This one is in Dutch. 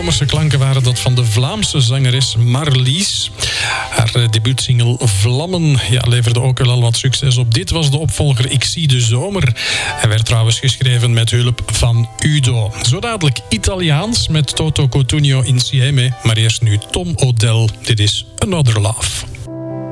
zomerse klanken waren dat van de Vlaamse zangeres Marlies. Haar debuutsingle Vlammen leverde ook wel al wat succes op. Dit was de opvolger Ik zie de zomer. Hij werd trouwens geschreven met hulp van Udo. Zo dadelijk Italiaans met Toto Cotugno Insieme. Maar eerst nu Tom Odell. Dit is Another Love.